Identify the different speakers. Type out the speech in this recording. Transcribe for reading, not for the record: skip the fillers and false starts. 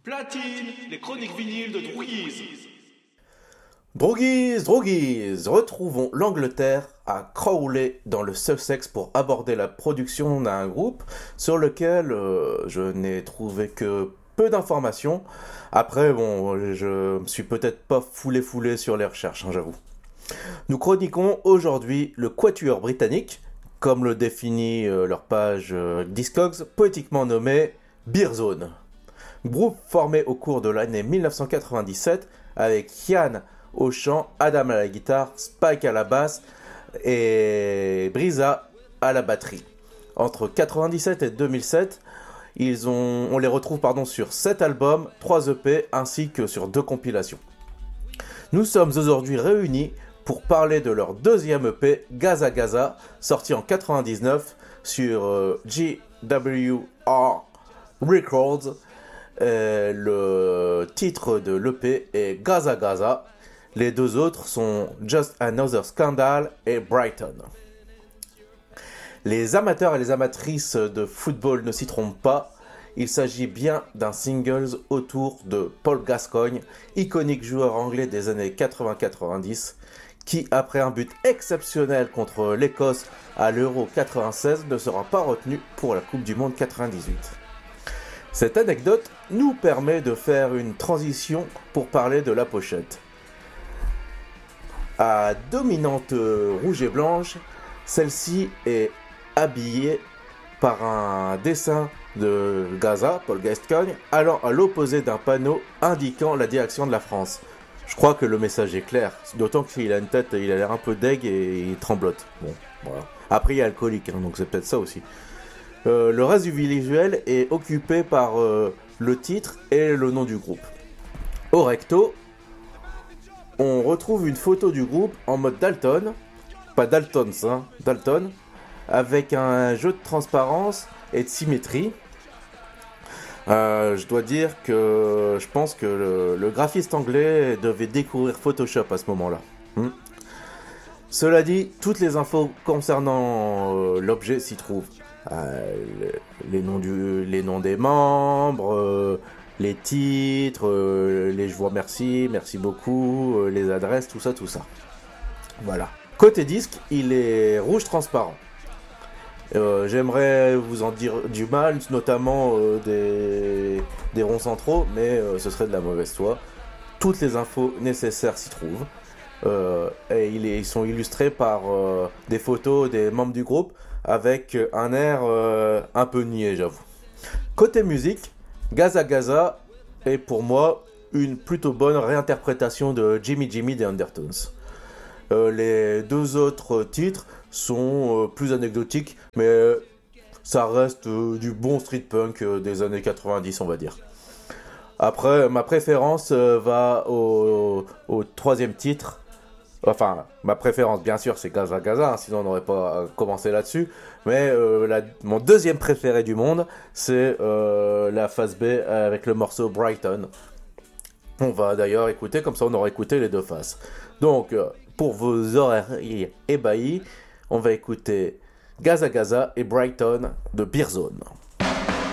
Speaker 1: Platine, les chroniques vinyles de Drouguise.
Speaker 2: Drouguise, retrouvons l'Angleterre à Crawley dans le Sussex pour aborder la production d'un groupe sur lequel je n'ai trouvé que peu d'informations. Après, je me suis peut-être pas foulé sur les recherches, j'avoue. Nous chroniquons aujourd'hui le quatuor britannique, comme le définit leur page Discogs, poétiquement nommé Beerzone. Groupe formé au cours de l'année 1997 avec Ian au chant, Adam à la guitare, Spike à la basse et Brisa à la batterie. Entre 1997 et 2007, on les retrouve sur 7 albums, 3 EP ainsi que sur 2 compilations. Nous sommes aujourd'hui réunis pour parler de leur deuxième EP, Gaza Gaza, sorti en 1999 sur GWR Records. Le titre de l'EP est Gaza Gaza. Les deux autres sont Just Another Scandal et Brighton. Les amateurs et les amatrices de football ne s'y trompent pas. Il s'agit bien d'un single autour de Paul Gascoigne, iconique joueur anglais des années 80-90, qui, après un but exceptionnel contre l'Écosse à l'Euro 96, ne sera pas retenu pour la Coupe du Monde 98. Cette anecdote nous permet de faire une transition pour parler de la pochette. À dominante rouge et blanche, celle-ci est habillée par un dessin de Gaza, Paul Gascoigne, allant à l'opposé d'un panneau indiquant la direction de la France. Je crois que le message est clair, d'autant qu'il a une tête, il a l'air un peu deg et il tremblote. Bon, voilà. Après, il est alcoolique, donc c'est peut-être ça aussi. Le reste du visuel est occupé par le titre et le nom du groupe. Au recto, on retrouve une photo du groupe en mode Dalton, pas Daltons, Dalton, avec un jeu de transparence et de symétrie. Je dois dire que je pense que le graphiste anglais devait découvrir Photoshop à ce moment-là. Cela dit, toutes les infos concernant l'objet s'y trouvent. Les noms des membres, les titres, les je vous remercie, merci beaucoup, les adresses, tout ça. Voilà. Côté disque, il est rouge transparent. J'aimerais vous en dire du mal, notamment des ronds centraux, mais ce serait de la mauvaise foi. Toutes les infos nécessaires s'y trouvent. Et ils sont illustrés par des photos des membres du groupe avec un air un peu niais, j'avoue. Côté musique, Gaza Gaza est pour moi une plutôt bonne réinterprétation de Jimmy des Undertones. Les deux autres titres sont plus anecdotiques, mais ça reste du bon street punk des années 90, on va dire. Après, ma préférence va au troisième titre. Enfin, ma préférence, bien sûr, c'est Gaza Gaza, sinon on n'aurait pas commencé là-dessus. Mais mon deuxième préféré du monde, c'est la phase B avec le morceau Brighton. On va d'ailleurs écouter, comme ça on aura écouté les deux faces. Donc, pour vos oreilles ébahis, on va écouter Gaza Gaza et Brighton de Beerzone.